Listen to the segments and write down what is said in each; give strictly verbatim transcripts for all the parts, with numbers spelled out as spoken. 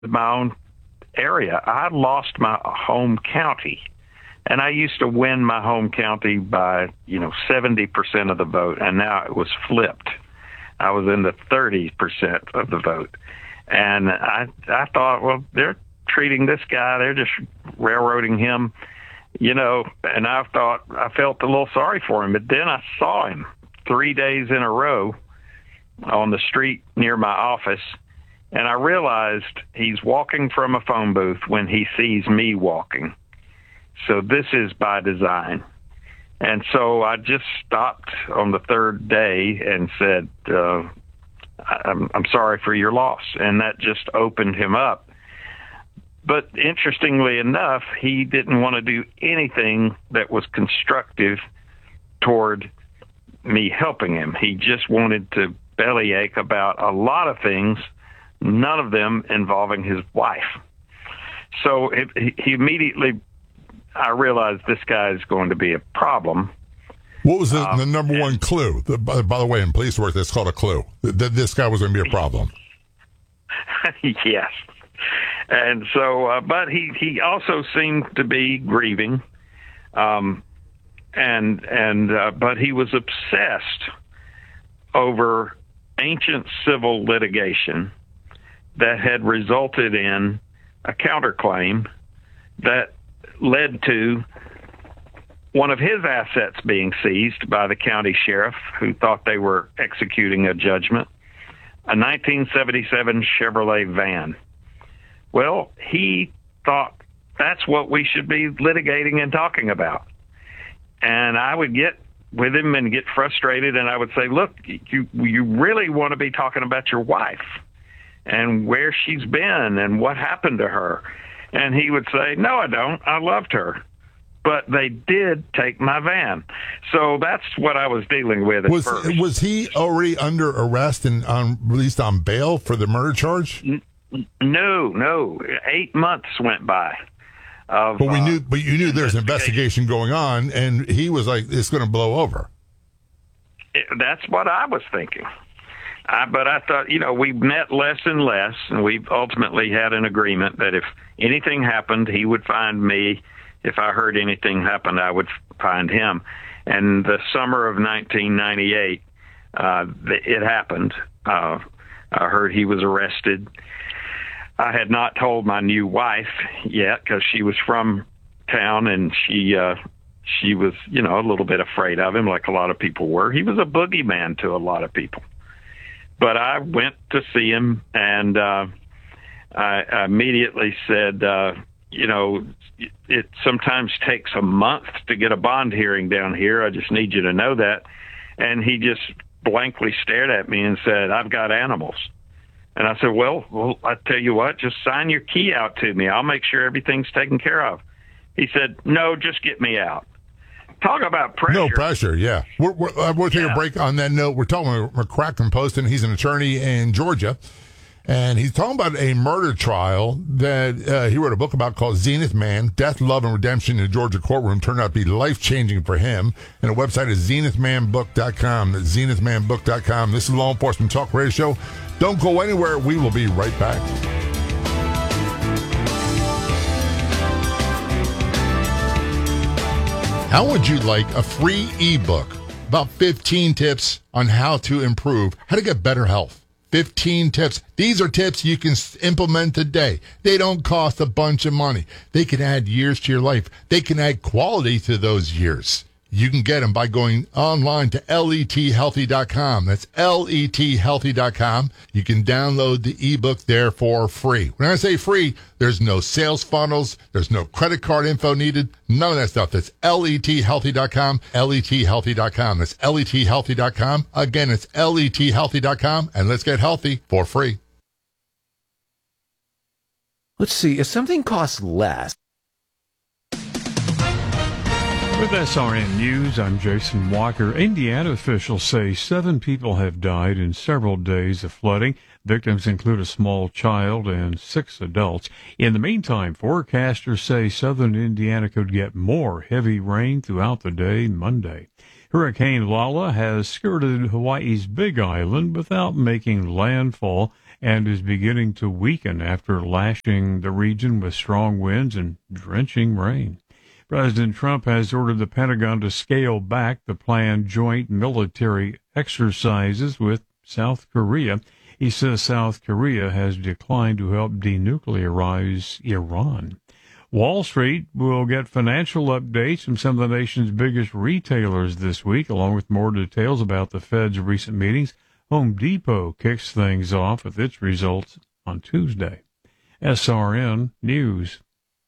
my own area. I lost my home county, and I used to win my home county by, you know, seventy percent of the vote, and now it was flipped. I was in the thirty percent of the vote. And I I thought, well, they're treating this guy, they're just railroading him, you know, and I thought, I felt a little sorry for him. But then I saw him three days in a row on the street near my office, and I realized he's walking from a phone booth when he sees me walking. So this is by design. And so I just stopped on the third day and said, uh, I'm, I'm sorry for your loss. And that just opened him up. But interestingly enough, he didn't want to do anything that was constructive toward me helping him. He just wanted to bellyache about a lot of things, none of them involving his wife. So it, he immediately, I realized this guy is going to be a problem. What was the, um, the number and, one clue? The, by, by the way, in police work, that's called a clue. That this guy was going to be a problem. Yes. And so, uh, but he, he also seemed to be grieving. Um, and, and, uh, but he was obsessed over ancient civil litigation that had resulted in a counterclaim that led to one of his assets being seized by the county sheriff, who thought they were executing a judgment, a nineteen seventy-seven Chevrolet van. Well, he thought that's what we should be litigating and talking about. And I would get with him and get frustrated, and I would say, look, you you really want to be talking about your wife and where she's been and what happened to her. And he would say, no, I don't. I loved her. But they did take my van. So that's what I was dealing with at was, first. Was he already under arrest and on, released on bail for the murder charge? No, no. Eight months went by. Of, but we uh, knew, but you knew there's an investigation going on, and he was like, it's going to blow over. It, that's what I was thinking. I, but I thought, you know, we met less and less, and we ultimately had an agreement that if anything happened, he would find me. If I heard anything happen, I would find him. And the summer of nineteen ninety-eight, uh, it happened. Uh, I heard he was arrested. I had not told my new wife yet because she was from town, and she uh, she was, you know, a little bit afraid of him, like a lot of people were. He was a boogeyman to a lot of people. But I went to see him, and uh, I, I immediately said, uh, you know, it sometimes takes a month to get a bond hearing down here. I just need you to know that. And he just blankly stared at me and said, I've got animals. And I said, well, well, I tell you what, just sign your key out to me. I'll make sure everything's taken care of. He said, no, just get me out. Talk about pressure. No pressure, yeah. We're, we're, uh, we'll take yeah. a break on that note. We're talking with McCracken from Poston. He's an attorney in Georgia. And he's talking about a murder trial that uh, he wrote a book about called Zenith Man, Death, Love, and Redemption in a Georgia Courtroom. Turned out to be life-changing for him. And the website is zenith man book dot com. That's zenith man book dot com. This is Law Enforcement Talk Radio Show. Don't go anywhere. We will be right back. How would you like a free ebook about fifteen tips on how to improve, how to get better health? fifteen tips. These are tips you can implement today. They don't cost a bunch of money. They can add years to your life. They can add quality to those years. You can get them by going online to let healthy dot com. That's let healthy dot com. You can download the ebook there for free. When I say free, there's no sales funnels. There's no credit card info needed. None of that stuff. That's let healthy dot com. let healthy dot com. That's let healthy dot com. Again, it's let healthy dot com. And let's get healthy for free. Let's see. If something costs less. With S R N News, I'm Jason Walker. Indiana officials say seven people have died in several days of flooding. Victims include a small child and six adults. In the meantime, forecasters say southern Indiana could get more heavy rain throughout the day Monday. Hurricane Lala has skirted Hawaii's Big Island without making landfall and is beginning to weaken after lashing the region with strong winds and drenching rain. President Trump has ordered the Pentagon to scale back the planned joint military exercises with South Korea. He says South Korea has declined to help denuclearize Iran. Wall Street will get financial updates from some of the nation's biggest retailers this week, along with more details about the Fed's recent meetings. Home Depot kicks things off with its results on Tuesday. S R N News.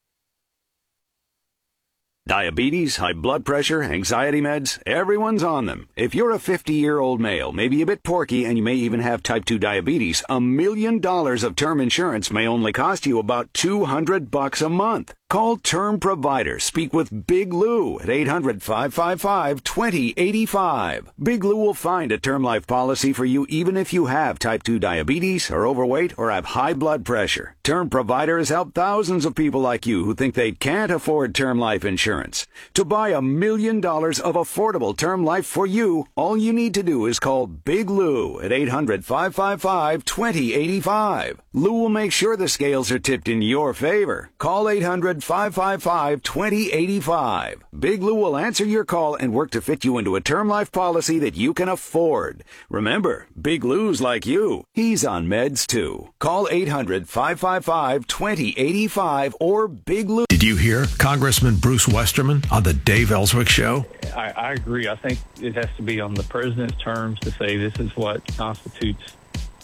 Diabetes, high blood pressure, anxiety meds, everyone's on them. If you're a fifty-year-old male, maybe a bit porky, and you may even have type two diabetes, a million dollars of term insurance may only cost you about two hundred bucks a month. Call Term Provider. Speak with Big Lou at eight hundred, five five five, two zero eight five. Big Lou will find a term life policy for you even if you have type two diabetes, are overweight, or have high blood pressure. Term Provider has helped thousands of people like you who think they can't afford term life insurance. To buy a million dollars of affordable term life for you, all you need to do is call Big Lou at eight hundred, five five five, two zero eight five. Lou will make sure the scales are tipped in your favor. Call eight hundred, five five five, two zero eight five. Big Lou will answer your call and work to fit you into a term life policy that you can afford. Remember, Big Lou's like you. He's on meds too. Call eight hundred, five five five, two zero eight five or Big Lou. Did you hear Congressman Bruce Westerman on the Dave Ellswick Show? I, I agree. I think it has to be on the president's terms to say this is what constitutes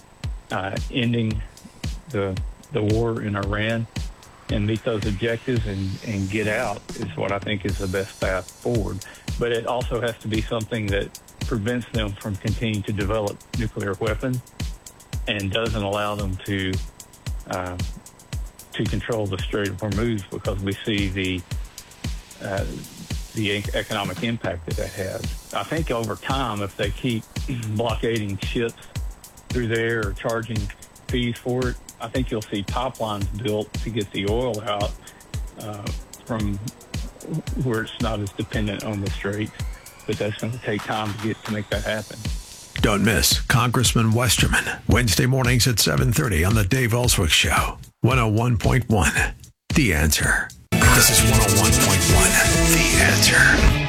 uh, ending the the war in Iran and meet those objectives and, and get out is what I think is the best path forward. But it also has to be something that prevents them from continuing to develop nuclear weapons and doesn't allow them to uh, to control the Strait of Hormuz, because we see the uh, the economic impact that that has. I think over time, if they keep blockading ships through there or charging fees for it, I think you'll see pipelines built to get the oil out uh, from where it's not as dependent on the Strait. But that's going to take time to get to make that happen. Don't miss Congressman Westerman, Wednesday mornings at seven thirty on the Dave Ellswick Show. one oh one point one, The Answer. This is one oh one point one, The Answer.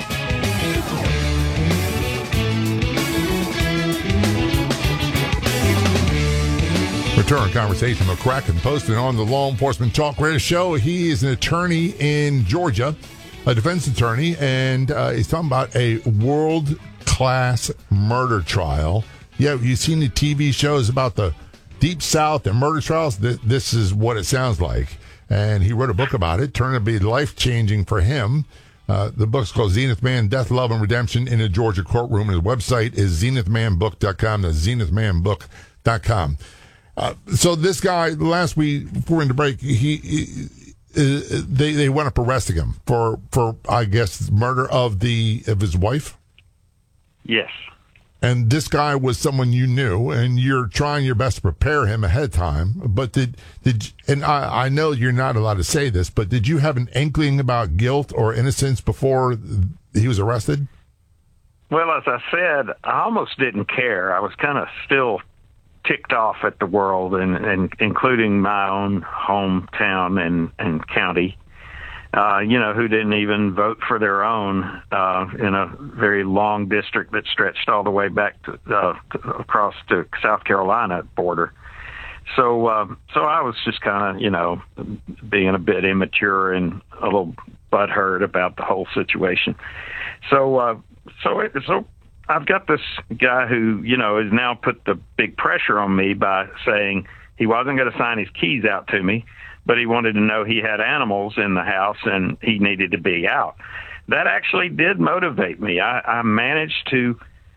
Return conversation with McCracken, posted on the Law Enforcement Talk Radio Show. He is an attorney in Georgia, a defense attorney, and uh, he's talking about a world-class murder trial. Yeah, you've seen the T V shows about the Deep South and murder trials. This is what it sounds like. And he wrote a book about it, turned to be life-changing for him. Uh, the book's called Zenith Man, Death, Love, and Redemption in a Georgia Courtroom. His website is zenith man book dot com. That's zenith man book dot com. Uh, so this guy, last week, before we went to break, he, he uh, they they went up arresting him for, for I guess, murder of the of his wife. Yes. And this guy was someone you knew, and you're trying your best to prepare him ahead of time. But did did and I, I know you're not allowed to say this, but did you have an inkling about guilt or innocence before he was arrested? Well, as I said, I almost didn't care. I was kind of still ticked off at the world, and, and including my own hometown and, and county, uh, you know, who didn't even vote for their own uh, in a very long district that stretched all the way back to, uh, to across to South Carolina border. So, uh, so I was just kind of, you know, being a bit immature and a little butthurt about the whole situation. So, uh, so, it, so. I've got this guy who, you know, has now put the big pressure on me by saying he wasn't going to sign his keys out to me, but he wanted to know he had animals in the house and he needed to be out. That actually did motivate me. I, I managed to,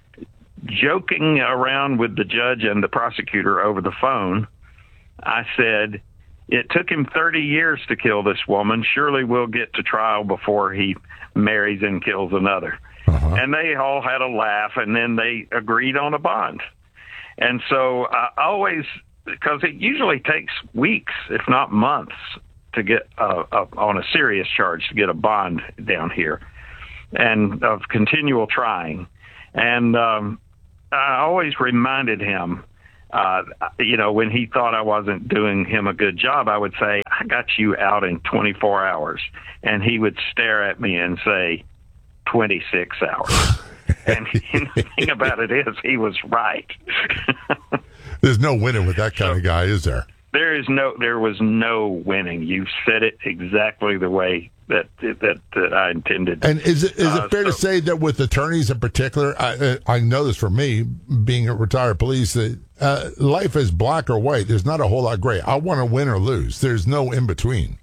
joking around with the judge and the prosecutor over the phone, I said, it took him thirty years to kill this woman. Surely we'll get to trial before he marries and kills another. Uh-huh. And they all had a laugh, and then they agreed on a bond. And so I always, because it usually takes weeks, if not months, to get uh, uh, on a serious charge to get a bond down here, and of continual trying. And um, I always reminded him, Uh, you know, when he thought I wasn't doing him a good job, I would say, I got you out in twenty-four hours. And he would stare at me and say, twenty-six hours. And the thing about it is, he was right. There's no winning with that kind so, of guy, is there? There is no, there was no winning. You said it exactly the way that that, that I intended. And is it is uh, it fair so, to say that with attorneys in particular, I, I know this from me, being a retired police, that uh, life is black or white. There's not a whole lot gray. I want to win or lose. There's no in between.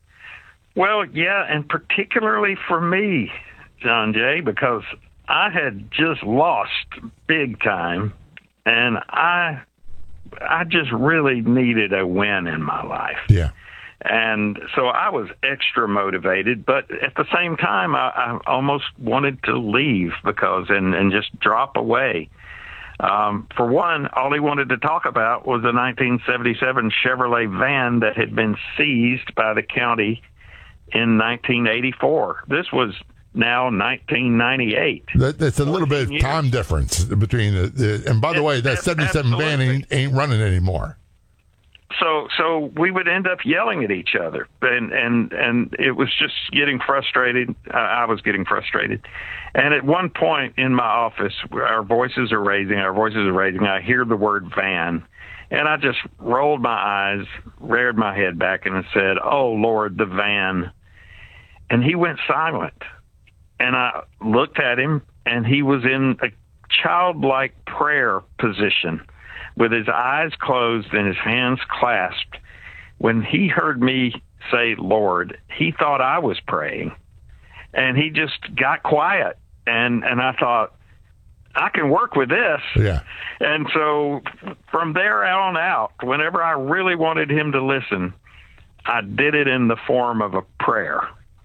Well, yeah, and particularly for me, John Jay, because I had just lost big time, and I I just really needed a win in my life. Yeah. And so I was extra motivated, but at the same time, I, I almost wanted to leave because and, and just drop away. Um, for one, all he wanted to talk about was a nineteen seventy-seven Chevrolet van that had been seized by the county in nineteen eighty-four. This was now nineteen ninety-eight. That, that's a little bit of years. time difference between the, the and by the it, way, that seventy-seven van ain't, ain't running anymore. So, so we would end up yelling at each other, and and and it was just getting frustrated. Uh, I was getting frustrated, and at one point in my office, our voices are raising. Our voices are raising. I hear the word van, and I just rolled my eyes, reared my head back, and said, "Oh Lord, the van." And he went silent, and I looked at him, and he was in a childlike prayer position, with his eyes closed and his hands clasped. When he heard me say, Lord, he thought I was praying. And he just got quiet. And, and I thought, I can work with this. Yeah. And so from there on out, whenever I really wanted him to listen, I did it in the form of a prayer.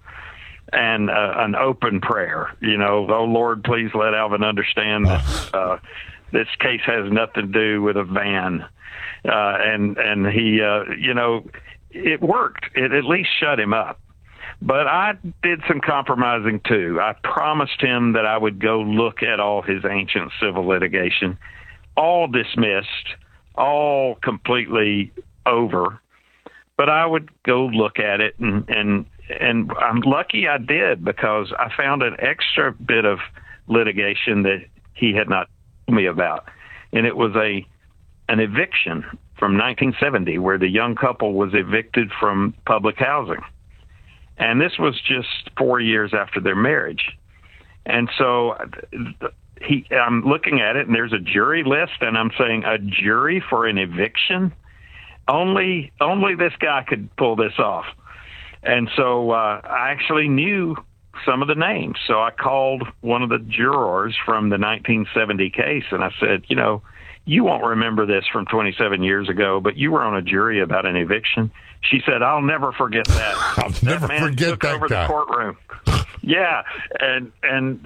And uh, an open prayer. You know, oh, Lord, please let Alvin understand that uh, this case has nothing to do with a van. Uh, and and he, uh, you know, it worked. It at least shut him up. But I did some compromising, too. I promised him that I would go look at all his ancient civil litigation, all dismissed, all completely over. But I would go look at it, and, and, and I'm lucky I did, because I found an extra bit of litigation that he had not told me about. And it was a an eviction from nineteen seventy, where the young couple was evicted from public housing. And this was just four years after their marriage. And so he, I'm looking at it, and there's a jury list, and I'm saying, a jury for an eviction? Only only this guy could pull this off. And so uh, I actually knew some of the names. So I called one of the jurors from the nineteen seventy case, and I said, you know, you won't remember this from twenty-seven years ago, but you were on a jury about an eviction. She said, I'll never forget that. I'll that never man forget took that over guy. The courtroom. Yeah. And, and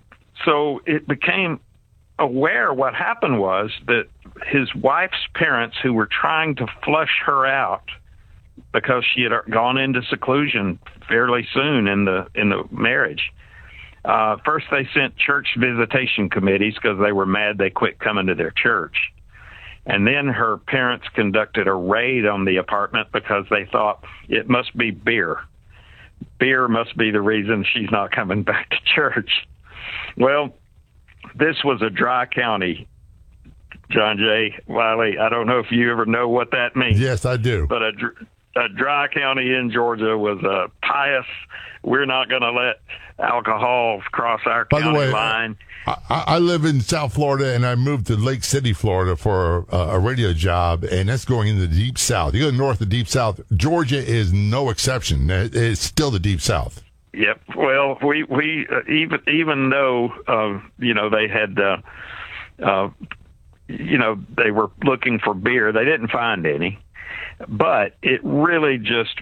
so it became aware. What happened was that his wife's parents, who were trying to flush her out because she had gone into seclusion fairly soon in the in the marriage, uh, first they sent church visitation committees because they were mad they quit coming to their church. And then her parents conducted a raid on the apartment because they thought it must be beer. Beer must be the reason she's not coming back to church. Well, this was a dry county, John Jay Wiley. I don't know if you ever know what that means. Yes, I do. But a, a dry county in Georgia was a pious, we're not going to let alcohol cross our By county the way, line. I, I live in South Florida, and I moved to Lake City, Florida for a, a radio job, and that's going into the Deep South. You go north of Deep South. Georgia is no exception. It's still the Deep South. Yep. Well, we we uh, even even though uh, you know they had uh, uh, you know they were looking for beer, they didn't find any, but it really just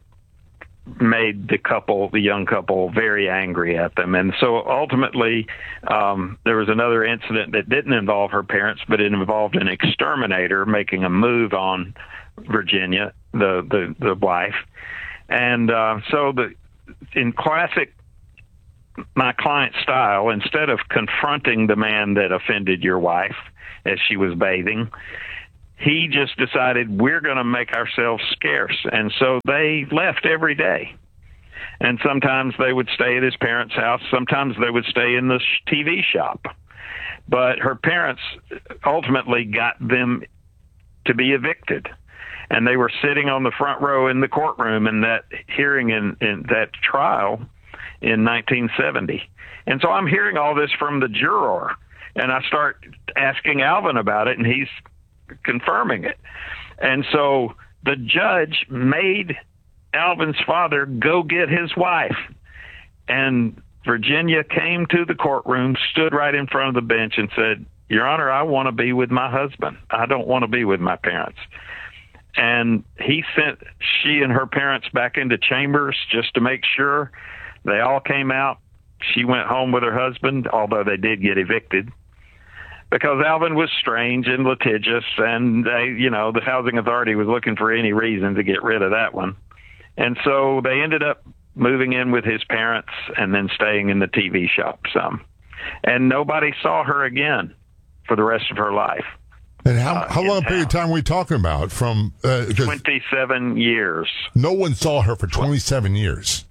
made the couple, the young couple, very angry at them. And so ultimately, um, there was another incident that didn't involve her parents, but it involved an exterminator making a move on Virginia, the the, the wife, and uh, so the. In classic my client style, instead of confronting the man that offended your wife as she was bathing, he just decided we're going to make ourselves scarce. And so they left every day. And sometimes they would stay at his parents' house. Sometimes they would stay in the T V shop. But her parents ultimately got them to be evicted. And they were sitting on the front row in the courtroom in that hearing in, in that trial in nineteen seventy. And so I'm hearing all this from the juror. And I start asking Alvin about it, and he's confirming it. And so the judge made Alvin's father go get his wife. And Virginia came to the courtroom, stood right in front of the bench, and said, Your Honor, I want to be with my husband. I don't want to be with my parents. And he sent she and her parents back into chambers just to make sure. They all came out. She went home with her husband, although they did get evicted, because Alvin was strange and litigious, and they, you know, the housing authority was looking for any reason to get rid of that one. And so they ended up moving in with his parents and then staying in the T V shop some. And nobody saw her again for the rest of her life. And how, uh, how long a period of time are we talking about? From uh, twenty-seven years. No one saw her for twenty-seven years.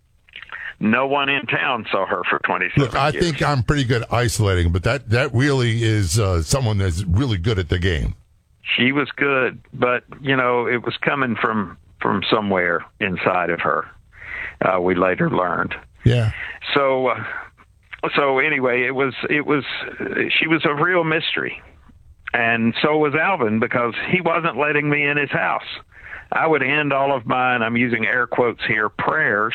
No one in town saw her for twenty-seven Look, I years. think I'm pretty good at isolating, but that, that really is uh, someone that's really good at the game. She was good, but, you know, it was coming from, from somewhere inside of her, uh, we later learned. Yeah. So, uh, so anyway, it was, it was, she was a real mystery. And so was Alvin, because he wasn't letting me in his house. I would end all of mine, I'm using air quotes here, prayers,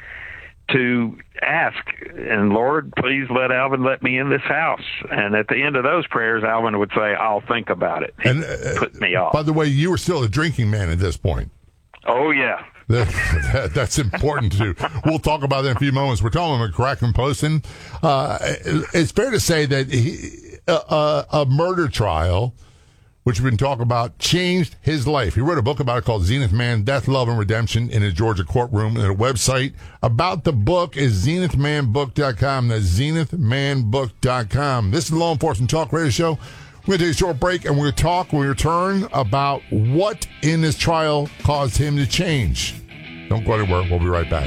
to ask, and Lord, please let Alvin let me in this house. And at the end of those prayers, Alvin would say, I'll think about it. He'd and uh, put me off. By the way, you were still a drinking man at this point. Oh, yeah. That, that, that's important too. We'll talk about that in a few moments. We're talking about McCracken Poston. Uh, it's fair to say that he, uh, a murder trial, which we've been talking about, changed his life. He wrote a book about it called Zenith Man, Death, Love, and Redemption in his Georgia courtroom. And a website about the book is zenith man book dot com. That's zenith man book dot com. This is the Law Enforcement Talk Radio Show. We're going to take a short break, and we're going to talk when we return about what in this trial caused him to change. Don't go anywhere. We'll be right back.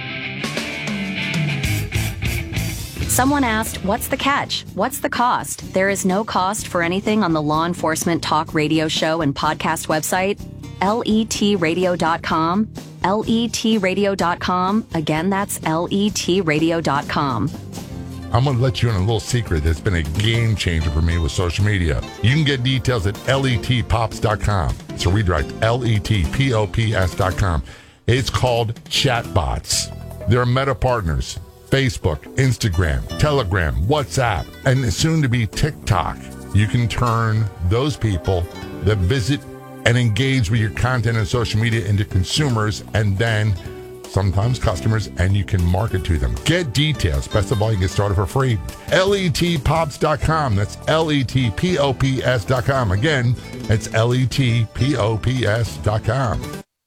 Someone asked, what's the catch? What's the cost? There is no cost for anything on the Law Enforcement Talk Radio Show and podcast website, L E T radio dot com. L E T radio dot com. Again, that's L E T radio dot com. I'm going to let you in a little secret that's been a game changer for me with social media. You can get details at L E T pops dot com. So redirect L E T pops dot com. It's called Chatbots. They're Meta partners. Facebook, Instagram, Telegram, WhatsApp, and soon to be TikTok. You can turn those people that visit and engage with your content and social media into consumers and then sometimes customers, and you can market to them. Get details. Best of all, you can get started for free. L E T pops dot com. That's L E T pops dot com. Again, it's L E T pops dot com.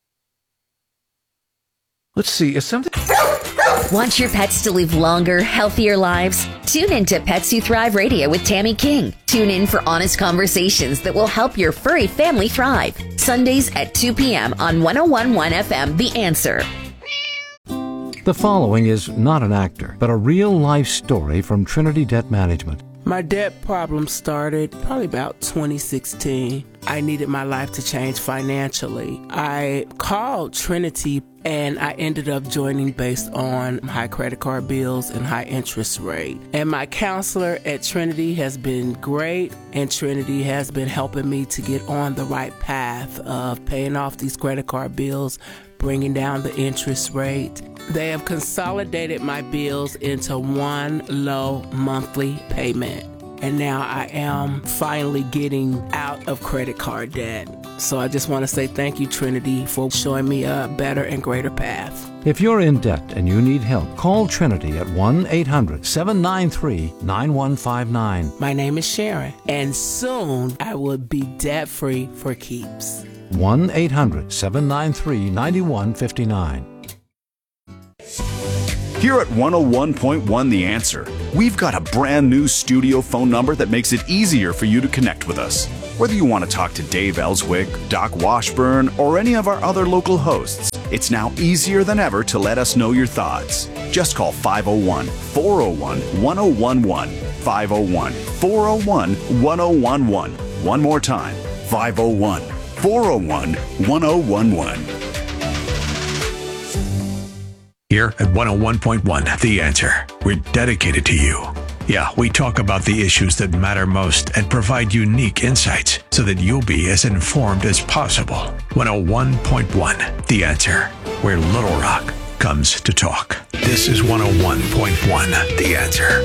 Let's see, is something... Want your pets to live longer, healthier lives? Tune in to Pets Who Thrive Radio with Tammy King. Tune in for honest conversations that will help your furry family thrive. Sundays at two p.m. on one oh one point one F M, The Answer. The following is not an actor, but a real-life story from Trinity Debt Management. My debt problem started probably about twenty sixteen. I needed my life to change financially. I called Trinity and I ended up joining based on high credit card bills and high interest rate. And my counselor at Trinity has been great, and Trinity has been helping me to get on the right path of paying off these credit card bills, bringing down the interest rate. They have consolidated my bills into one low monthly payment. And now I am finally getting out of credit card debt. So I just want to say thank you, Trinity, for showing me a better and greater path. If you're in debt and you need help, call Trinity at one eight hundred seven nine three nine one five nine. My name is Sharon, and soon I will be debt-free for keeps. one eight hundred seven nine three nine one five nine. Here at one oh one point one The Answer, we've got a brand new studio phone number that makes it easier for you to connect with us. Whether you want to talk to Dave Ellswick, Doc Washburn, or any of our other local hosts, it's now easier than ever to let us know your thoughts. Just call five oh one, four oh one, one oh one one, five oh one, four oh one, one oh one one. One more time, five oh one, four oh one, one oh one one. Here at one oh one point one, The Answer, we're dedicated to you. Yeah, we talk about the issues that matter most and provide unique insights so that you'll be as informed as possible. one oh one point one, The Answer, where Little Rock comes to talk. This is one oh one point one, The Answer.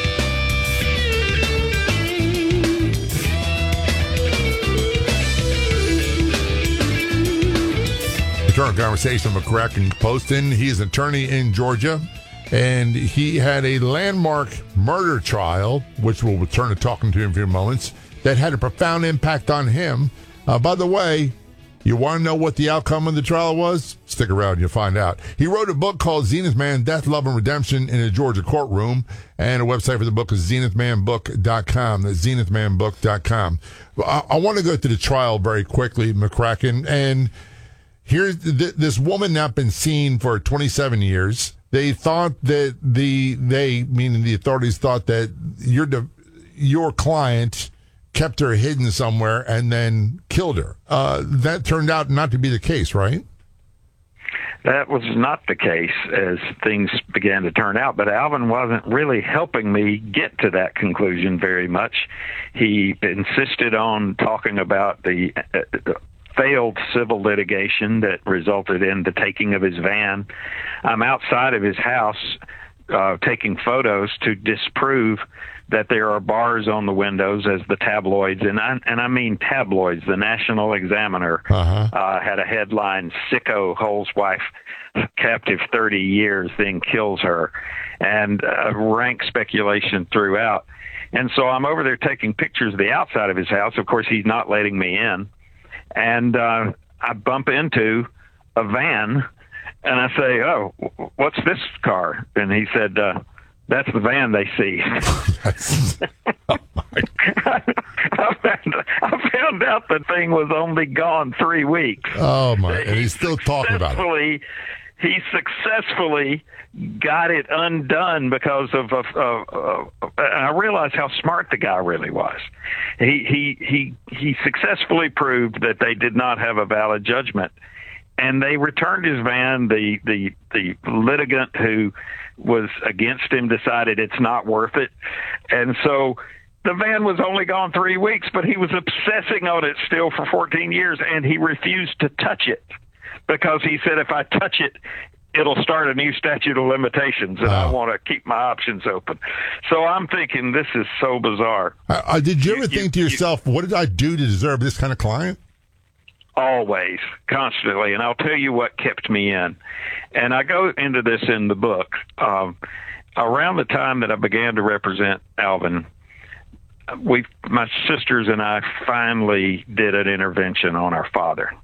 Current conversation with McCracken Poston. He's an attorney in Georgia, and he had a landmark murder trial, which we'll return to talking to in a few moments, that had a profound impact on him. Uh, by the way, you want to know what the outcome of the trial was? Stick around, you'll find out. He wrote a book called Zenith Man, Death, Love, and Redemption in a Georgia Courtroom, and a website for the book is zenith man book dot com. That's zenith man book dot com. I, I want to go to the trial very quickly, McCracken, and here's th- this woman not been seen for twenty-seven years. They thought that the, they, meaning the authorities, thought that your your client kept her hidden somewhere and then killed her. Uh, that turned out not to be the case, right? That was not the case as things began to turn out, but Alvin wasn't really helping me get to that conclusion very much. He insisted on talking about the uh, failed civil litigation that resulted in the taking of his van. I'm outside of his house uh, taking photos to disprove that there are bars on the windows as the tabloids, and I, and I mean tabloids. The National Examiner uh-huh. uh, had a headline, "Sicko Holds Wife Captive thirty years, then kills her," and uh, rank speculation throughout. And so I'm over there taking pictures of the outside of his house. Of course, he's not letting me in. And uh, I bump into a van, and I say, "Oh, what's this car?" And he said, uh, "That's the van they see." oh I, found, I found out the thing was only gone three weeks. Oh, my. And he's still talking about it. He successfully got it undone because of, of, of, of and I realized how smart the guy really was. He, he, he, he successfully proved that they did not have a valid judgment, and they returned his van. The, the, the litigant who was against him decided it's not worth it. And so the van was only gone three weeks, but he was obsessing on it still for fourteen years, and he refused to touch it because he said, if I touch it, it'll start a new statute of limitations, and wow. I want to keep my options open. So I'm thinking, this is so bizarre. Uh, uh, did you ever you, think you, to yourself, you, what did I do to deserve this kind of client? Always, constantly. And I'll tell you what kept me in. And I go into this in the book. Um, around the time that I began to represent Alvin, we, my sisters and I finally did an intervention on our father.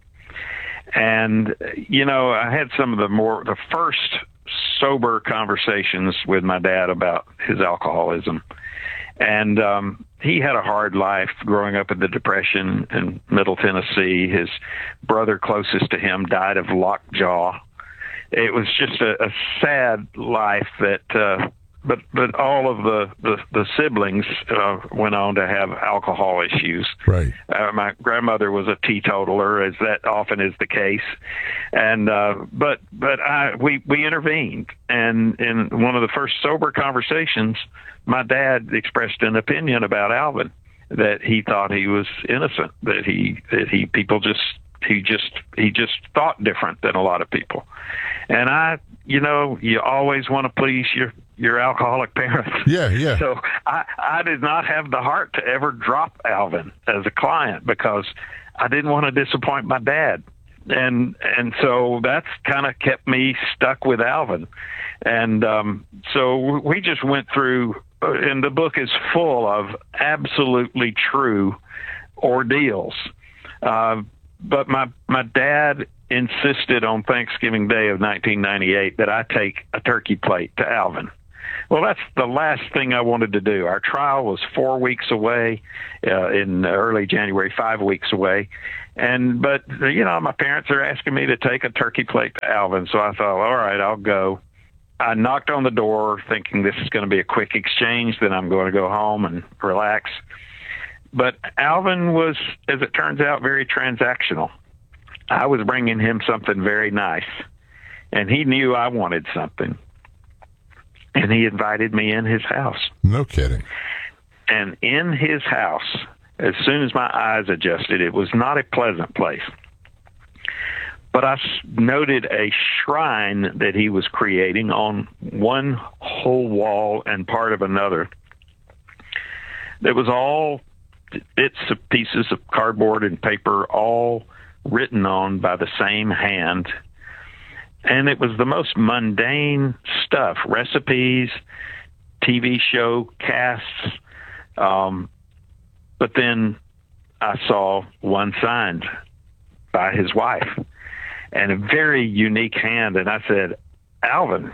And, you know, I had some of the more, the first sober conversations with my dad about his alcoholism. And um, he had a hard life growing up in the Depression in Middle Tennessee. His brother closest to him died of lockjaw. It was just a, a sad life that, uh, but but all of the, the, the siblings uh, went on to have alcohol issues. Right. Uh, my grandmother was a teetotaler, as that often is the case. And uh, but but I we, we intervened. And in one of the first sober conversations, my dad expressed an opinion about Alvin, that he thought he was innocent, that he that he people just he just he just thought different than a lot of people. And I, you know, you always want to please your your alcoholic parents. Yeah, yeah. So I I did not have the heart to ever drop Alvin as a client because I didn't want to disappoint my dad. And and so that's kind of kept me stuck with Alvin. And um, so we just went through, and the book is full of absolutely true ordeals. Uh, but my my dad insisted on Thanksgiving Day of nineteen ninety-eight that I take a turkey plate to Alvin. Well, that's the last thing I wanted to do. Our trial was four weeks away uh, in early January, five weeks away. And, but, you know, my parents are asking me to take a turkey plate to Alvin. So I thought, all right, I'll go. I knocked on the door thinking this is going to be a quick exchange, then I'm going to go home and relax. But Alvin was, as it turns out, very transactional. I was bringing him something very nice, and he knew I wanted something. And he invited me in his house. No kidding. And in his house, as soon as my eyes adjusted, it was not a pleasant place. But I noted a shrine that he was creating on one whole wall and part of another that was all bits of pieces of cardboard and paper, all written on by the same hand. And it was the most mundane stuff, recipes, T V show casts. Um, but then I saw one signed by his wife and a very unique hand. And I said, Alvin,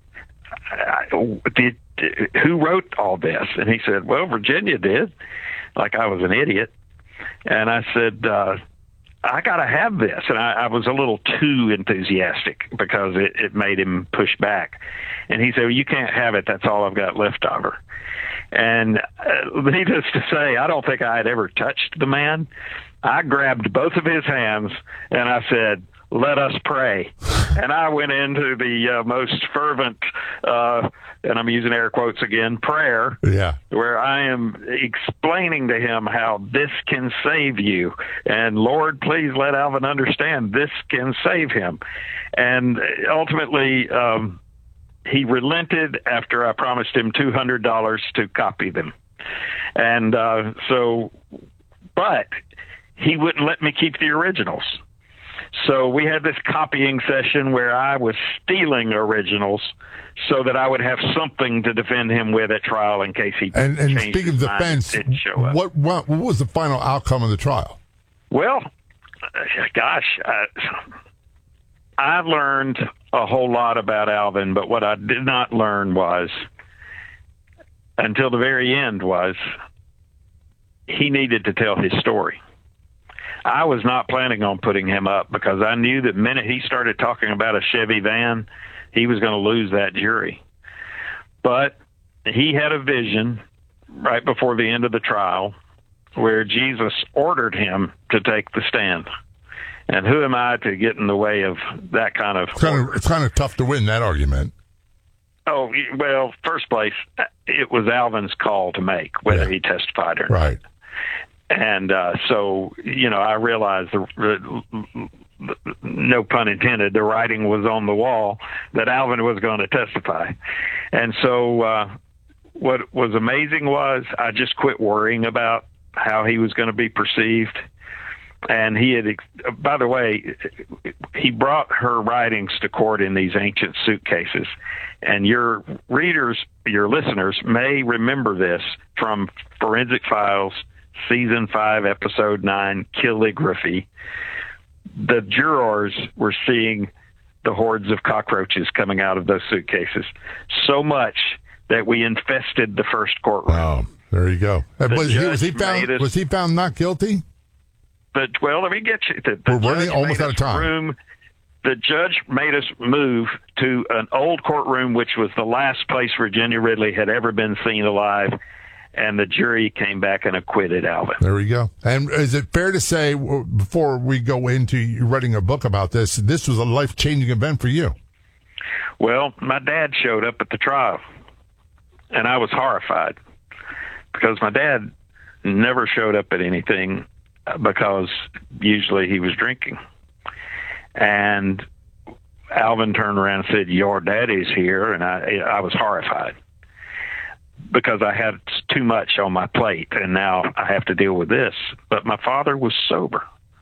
I, did, who wrote all this? And he said, well, Virginia did, like I was an idiot. And I said, uh, I got to have this. And I, I was a little too enthusiastic because it, it made him push back. And he said, well, you can't have it. That's all I've got left of her. And uh, needless to say, I don't think I had ever touched the man. I grabbed both of his hands and I said, let us pray. And I went into the uh, most fervent, uh, and I'm using air quotes again, prayer, yeah, where I am explaining to him how this can save you. And Lord, please let Alvin understand this can save him. And ultimately, um, he relented after I promised him two hundred dollars to copy them. And uh, so, but he wouldn't let me keep the originals. So we had this copying session where I was stealing originals so that I would have something to defend him with at trial in case he and, and changed speaking his of mind defense, and didn't show up. What, what what was the final outcome of the trial? Well, gosh, I, I learned a whole lot about Alvin, but what I did not learn was, until the very end, was he needed to tell his story. I was not planning on putting him up because I knew the minute he started talking about a Chevy van, he was going to lose that jury. But he had a vision right before the end of the trial where Jesus ordered him to take the stand. And who am I to get in the way of that kind of... It's kind of, it's kind of tough to win that argument. Oh, well, first place, it was Alvin's call to make, whether yeah. he testified or right. not. And uh, so, you know, I realized, the, the, no pun intended, the writing was on the wall that Alvin was going to testify. And so uh, what was amazing was I just quit worrying about how he was going to be perceived. And he had, by the way, he brought her writings to court in these ancient suitcases. And your readers, your listeners may remember this from Forensic Files, Season five, Episode nine, Calligraphy. The jurors were seeing the hordes of cockroaches coming out of those suitcases, so much that we infested the first courtroom. Wow, there you go. The was, he, was he judge found? made us- Was he found not guilty? But, well, let me get you. The, the We're running judge almost made out of us time. Room, the judge made us move to an old courtroom, which was the last place Virginia Ridley had ever been seen alive. And the jury came back and acquitted Alvin. There we go. And is it fair to say, before we go into you writing a book about this, this was a life-changing event for you? Well, my dad showed up at the trial, and I was horrified because my dad never showed up at anything because usually he was drinking. And Alvin turned around and said, "Your daddy's here," and I, I was horrified, because I had too much on my plate, and now I have to deal with this. But my father was sober,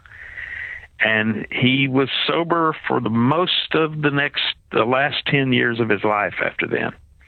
and he was sober for the most of the next, the last ten years of his life after then.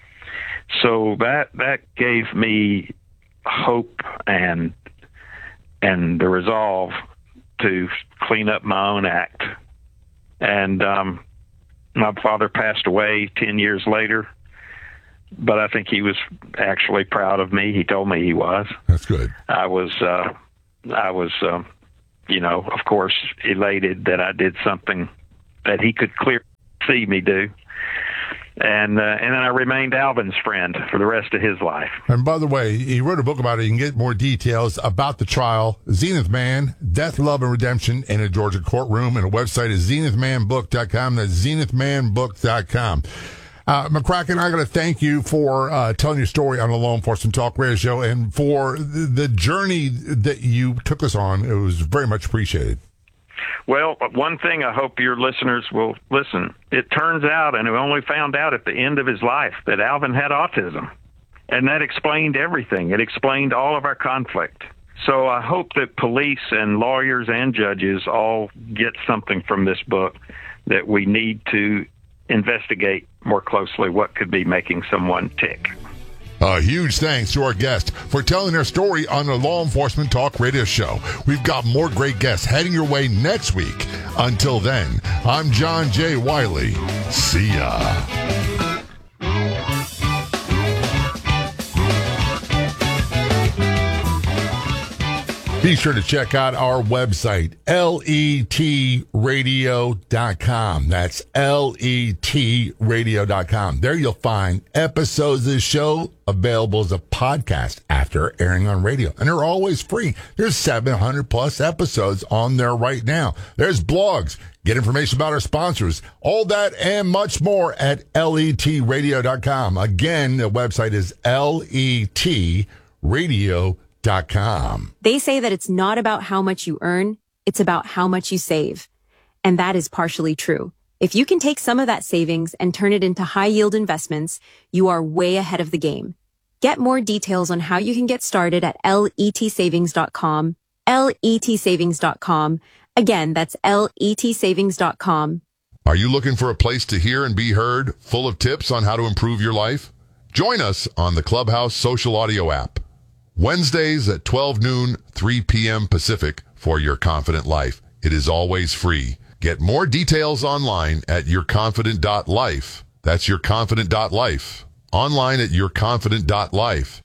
So that that gave me hope and and the resolve to clean up my own act And um, my father passed away ten years later, but I think he was actually proud of me. He told me he was. That's good. I was, uh, I was, uh, you know, of course, elated that I did something that he could clearly see me do. And uh, and then I remained Alvin's friend for the rest of his life. And by the way, he wrote a book about it. You can get more details about the trial. Zenith Man, Death, Love, and Redemption in a Georgia Courtroom. And the website is zenith man book dot com. That's zenith man book dot com. Uh, McCracken, I got to thank you for uh, telling your story on the Law Enforcement Talk Radio Show and for the, the journey that you took us on. It was very much appreciated. Well, one thing I hope your listeners will listen. It turns out, and we only found out at the end of his life, that Alvin had autism. And that explained everything. It explained all of our conflict. So I hope that police and lawyers and judges all get something from this book, that we need to investigate more closely what could be making someone tick. A huge thanks to our guest for telling their story on the Law Enforcement Talk Radio Show. We've got more great guests heading your way next week. Until then, I'm John J. Wiley. See ya. Be sure to check out our website, L E T radio dot com. That's L E T radio dot com. There you'll find episodes of the show available as a podcast after airing on radio. And they're always free. There's seven hundred plus episodes on there right now. There's blogs. Get information about our sponsors. All that and much more at L E T radio dot com. Again, the website is L E T radio dot com. Dot com. They say that it's not about how much you earn, it's about how much you save. And that is partially true. If you can take some of that savings and turn it into high-yield investments, you are way ahead of the game. Get more details on how you can get started at L E T savings dot com, L E T savings dot com. Again, that's L E T savings dot com. Are you looking for a place to hear and be heard, full of tips on how to improve your life? Join us on the Clubhouse Social Audio app. Wednesdays at twelve noon, three p.m. Pacific for Your Confident Life. It is always free. Get more details online at your confident dot life. That's your confident dot life. Online at your confident dot life.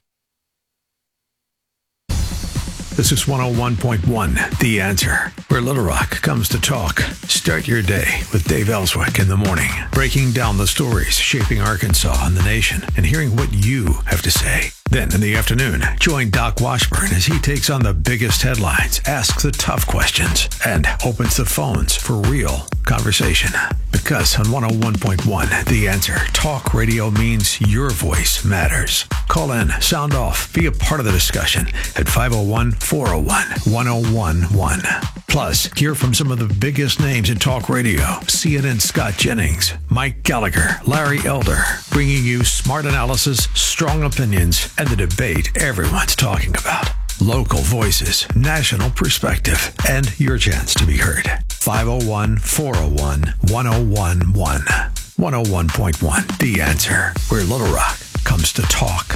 This is one oh one point one, The Answer, where Little Rock comes to talk. Start your day with Dave Ellswick in the morning, breaking down the stories shaping Arkansas and the nation and hearing what you have to say. Then in the afternoon, join Doc Washburn as he takes on the biggest headlines, asks the tough questions, and opens the phones for real conversation. Because on one oh one point one, The Answer, talk radio means your voice matters. Call in, sound off, be a part of the discussion at five oh one, four oh one, one oh one one. Plus, hear from some of the biggest names in talk radio. C N N's Scott Jennings, Mike Gallagher, Larry Elder, bringing you smart analysis, strong opinions, and the debate everyone's talking about. Local voices, national perspective, and your chance to be heard. five oh one, four oh one, one oh one one. one oh one point one, The Answer, where Little Rock comes to talk.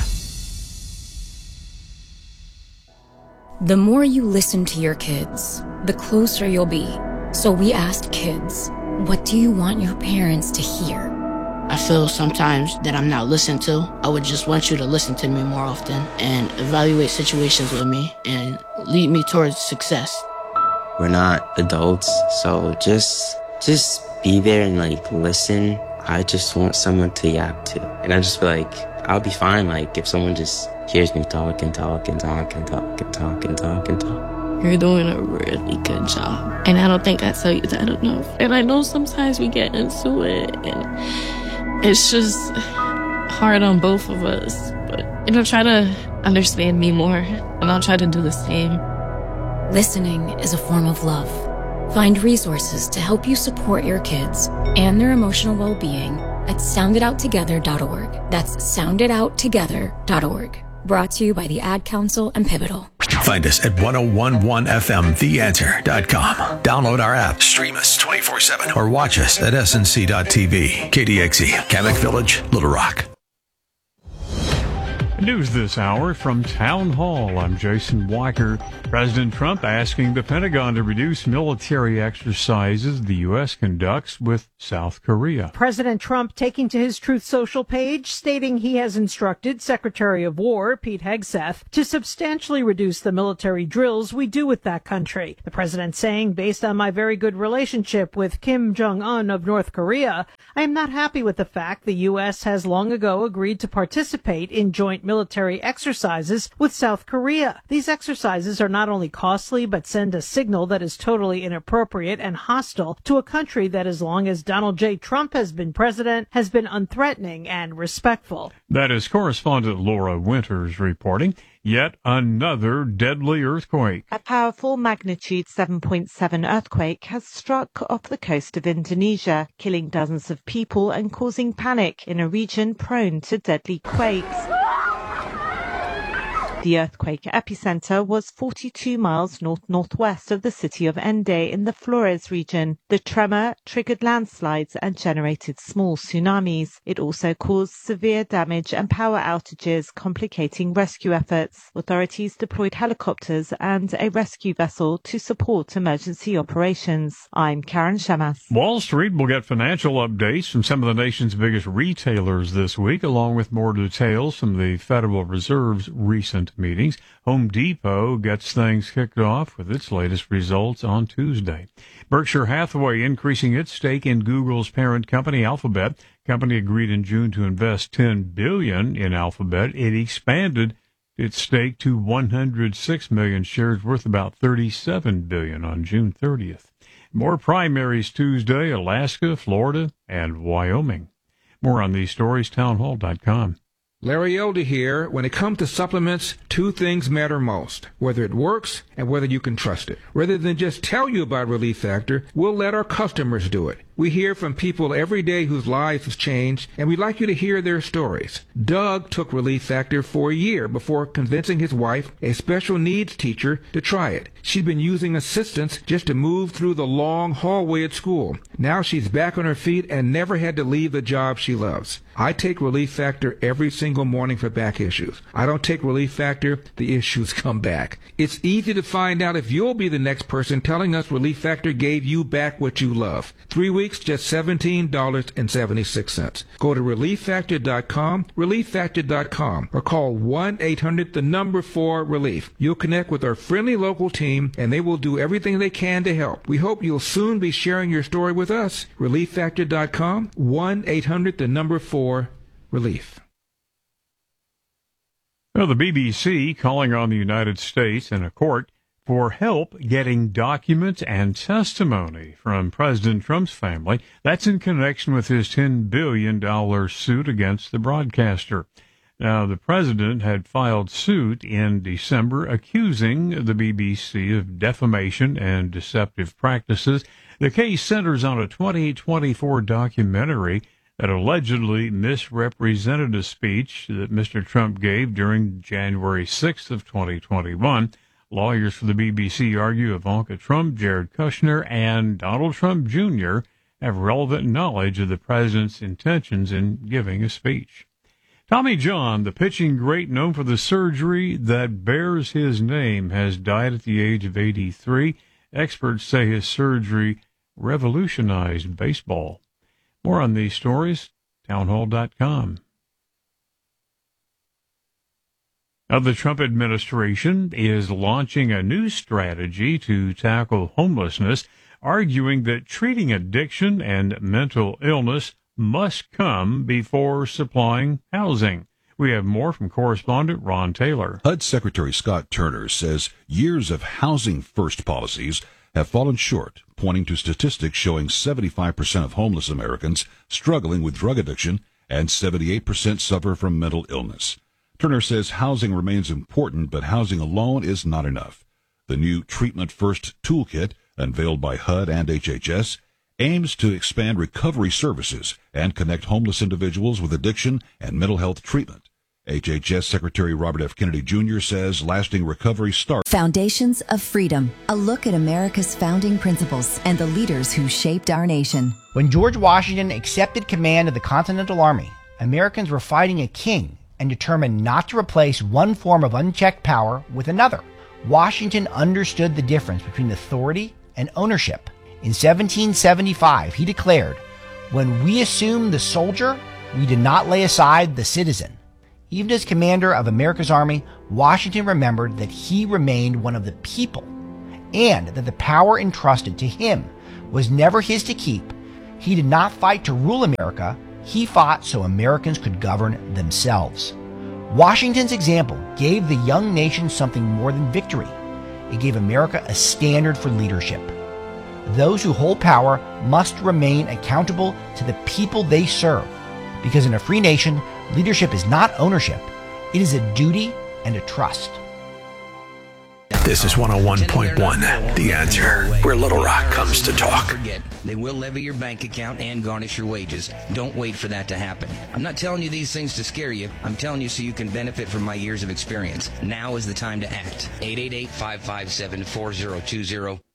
The more you listen to your kids, the closer you'll be. So we asked kids, what do you want your parents to hear? I feel sometimes that I'm not listened to. I would just want you to listen to me more often and evaluate situations with me and lead me towards success. We're not adults, so just just be there and like listen. I just want someone to yap to. And I just feel like I'll be fine like if someone just hears me talk and talk and talk and talk and talk and talk and talk. You're doing a really good job. And I don't think I tell you that enough. And I know sometimes we get into it and it's just hard on both of us. But, you know, try to understand me more and I'll try to do the same. Listening is a form of love. Find resources to help you support your kids and their emotional well-being at sound it out together dot org. That's sound it out together dot org. Brought to you by the Ad Council and Pivotal. Find us at ten eleven F M the answer dot com. Download our app, stream us twenty-four seven, or watch us at S N C dot T V. K D X E, Kamek Village, Little Rock. News this hour from Town Hall. I'm Jason Walker. President Trump asking the Pentagon to reduce military exercises the U S conducts with South Korea. President Trump taking to his Truth Social page, stating he has instructed Secretary of War Pete Hegseth to substantially reduce the military drills we do with that country. The president saying, based on my very good relationship with Kim Jong-un of North Korea, I am not happy with the fact the U S has long ago agreed to participate in joint military exercises with South Korea. These exercises are not only costly, but send a signal that is totally inappropriate and hostile to a country that, as long as Donald J. Trump has been president, has been unthreatening and respectful. That is correspondent Laura Winters reporting. Yet another deadly earthquake. A powerful magnitude seven point seven earthquake has struck off the coast of Indonesia, killing dozens of people and causing panic in a region prone to deadly quakes. The earthquake epicenter was forty-two miles north-northwest of the city of Ende in the Flores region. The tremor triggered landslides and generated small tsunamis. It also caused severe damage and power outages, complicating rescue efforts. Authorities deployed helicopters and a rescue vessel to support emergency operations. I'm Karen Shemas. Wall Street will get financial updates from some of the nation's biggest retailers this week, along with more details from the Federal Reserve's recent meetings. Home Depot gets things kicked off with its latest results on Tuesday. Berkshire Hathaway increasing its stake in Google's parent company, Alphabet. Company agreed in June to invest ten billion dollars in Alphabet. It expanded its stake to one hundred six million shares, worth about thirty-seven billion dollars on June thirtieth. More primaries Tuesday, Alaska, Florida, and Wyoming. More on these stories, townhall dot com. Larry Elder here. When it comes to supplements, two things matter most: whether it works and whether you can trust it. Rather than just tell you about Relief Factor, we'll let our customers do it. We hear from people every day whose lives have changed, and we'd like you to hear their stories. Doug took Relief Factor for a year before convincing his wife, a special needs teacher, to try it. She'd been using assistance just to move through the long hallway at school. Now she's back on her feet and never had to leave the job she loves. I take Relief Factor every single morning for back issues. I don't take Relief Factor, the issues come back. It's easy to find out if you'll be the next person telling us Relief Factor gave you back what you love. Three weeks, just seventeen dollars and seventy-six cents. Go to relief factor dot com, relief factor dot com, or call one eight hundred the number four relief. You'll connect with our friendly local team, and they will do everything they can to help. We hope you'll soon be sharing your story with us. relief factor dot com, one eight hundred the number four relief. Well, the B B C calling on the United States in a court for help getting documents and testimony from President Trump's family. That's in connection with his ten billion dollars suit against the broadcaster. Now, the president had filed suit in December accusing the B B C of defamation and deceptive practices. The case centers on a twenty twenty-four documentary that allegedly misrepresented a speech that Mister Trump gave during January sixth of twenty twenty-one. Lawyers for the B B C argue Ivanka Trump, Jared Kushner, and Donald Trump Junior have relevant knowledge of the president's intentions in giving a speech. Tommy John, the pitching great known for the surgery that bears his name, has died at the age of eighty-three. Experts say his surgery revolutionized baseball. More on these stories, townhall dot com. Now, the Trump administration is launching a new strategy to tackle homelessness, arguing that treating addiction and mental illness must come before supplying housing. We have more from correspondent Ron Taylor. H U D Secretary Scott Turner says years of housing-first policies have fallen short, pointing to statistics showing seventy-five percent of homeless Americans struggling with drug addiction and seventy-eight percent suffer from mental illness. Turner says housing remains important, but housing alone is not enough. The new Treatment First toolkit, unveiled by H U D and H H S, aims to expand recovery services and connect homeless individuals with addiction and mental health treatment. H H S Secretary Robert F. Kennedy Junior says lasting recovery starts. Foundations of Freedom, a look at America's founding principles and the leaders who shaped our nation. When George Washington accepted command of the Continental Army, Americans were fighting a king and determined not to replace one form of unchecked power with another. Washington understood the difference between authority and ownership. In seventeen seventy-five, he declared, "When we assumed the soldier, we did not lay aside the citizen." Even as commander of America's Army, Washington remembered that he remained one of the people, and that the power entrusted to him was never his to keep. He did not fight to rule America. He fought so Americans could govern themselves. Washington's example gave the young nation something more than victory. It gave America a standard for leadership. Those who hold power must remain accountable to the people they serve, because in a free nation, leadership is not ownership. It is a duty and a trust. This is one oh one point one, The Answer, where Little Rock comes to talk. Forget, they will levy your bank account and garnish your wages. Don't wait for that to happen. I'm not telling you these things to scare you. I'm telling you so you can benefit from my years of experience. Now is the time to act. eight eight eight, five five seven, four zero two zero.